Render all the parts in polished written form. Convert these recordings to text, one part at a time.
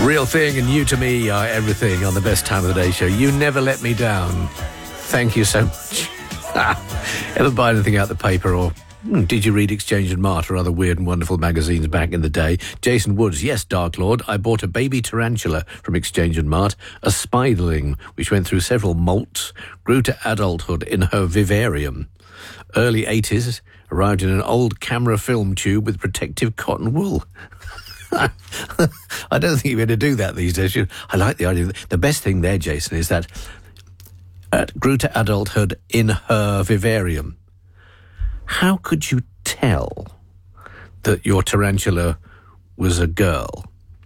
Real Thing and You to Me are everything on the Best Time of the Day show. You never let me down. Thank you so much. Ever buy anything out the paper or did you read Exchange and Mart or other weird and wonderful magazines back in the day? Jason Woods, yes, Dark Lord. I bought a baby tarantula from Exchange and Mart, a spiderling, which went through several molts, grew to adulthood in her vivarium. Early 80s, arrived in an old camera film tube with protective cotton wool. I don't think you're going to do that these days. I like the idea. The best thing there, Jason, is that grew to adulthood in her vivarium. How could you tell that your tarantula was a girl?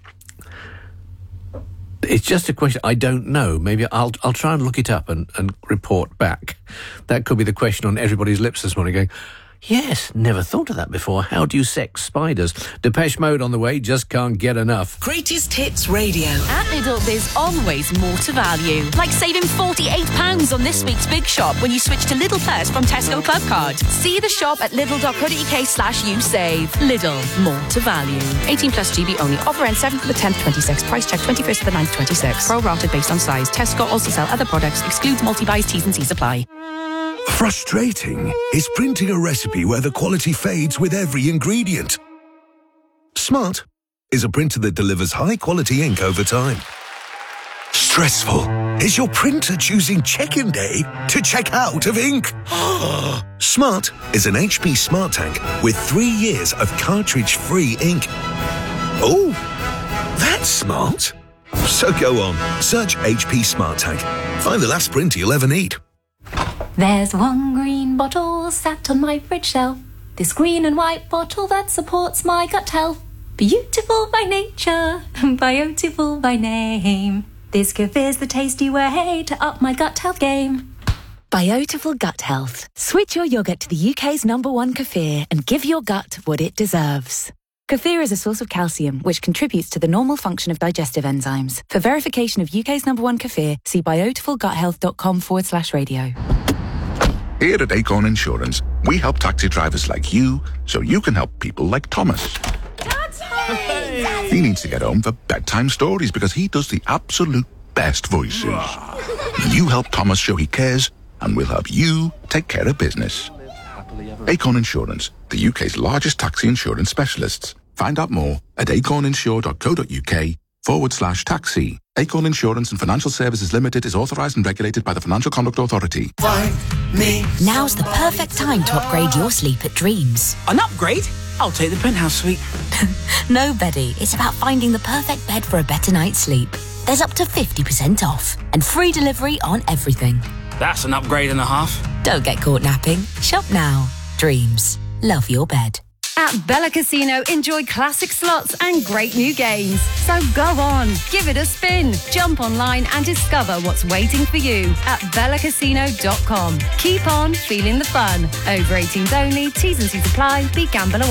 It's just a question. I don't know. Maybe I'll try and look it up and report back. That could be the question on everybody's lips this morning, going, yes, never thought of that before. How do you sex spiders? Depeche Mode on the way, just can't get enough. Greatest Hits Radio. At Lidl, there's always more to value. Like saving £48 on this week's Big Shop when you switch to Lidl Plus from Tesco Club Card. See the shop at lidl.co.uk/usave. Lidl, more to value. 18 plus GB only. Offer ends 7th to the 10th, 26. Price check 21st to the 9th, 26. Pro-rated based on size. Tesco also sell other products. Excludes multi-buys, T's and C's apply. Frustrating is printing a recipe where the quality fades with every ingredient. Smart is a printer that delivers high-quality ink over time. Stressful is your printer choosing check-in day to check out of ink. Smart is an HP Smart Tank with 3 years of cartridge-free ink. Oh, that's smart. So go on, search HP Smart Tank. Find the last printer you'll ever need. There's one green bottle sat on my fridge shelf. This green and white bottle that supports my gut health. Beautiful by nature, beautiful by name. This Kefir's the tasty way to up my gut health game. Biotiful Gut Health. Switch your yoghurt to the UK's #1 Kefir and give your gut what it deserves. Kefir is a source of calcium, which contributes to the normal function of digestive enzymes. For verification of UK's #1 Kefir, see biotifulguthealth.com/radio. Here at Acorn Insurance, we help taxi drivers like you so you can help people like Thomas. He needs to get home for bedtime stories because he does the absolute best voices. You help Thomas show he cares, and we'll help you take care of business. Acorn Insurance, the UK's largest taxi insurance specialists. Find out more at acorninsure.co.uk/taxi. Acorn Insurance and Financial Services Limited is authorised and regulated by the Financial Conduct Authority. Now's the perfect time to upgrade your sleep at Dreams. An upgrade? I'll take the penthouse suite. No, Betty, it's about finding the perfect bed for a better night's sleep. There's up to 50% off and free delivery on everything. That's an upgrade and a half. Don't get caught napping. Shop now. Dreams. Love your bed. At Bella Casino, enjoy classic slots and great new games. So go on, give it a spin. Jump online and discover what's waiting for you at bellacasino.com. Keep on feeling the fun. Over 18s only, T's and C's apply. Be gamble aware.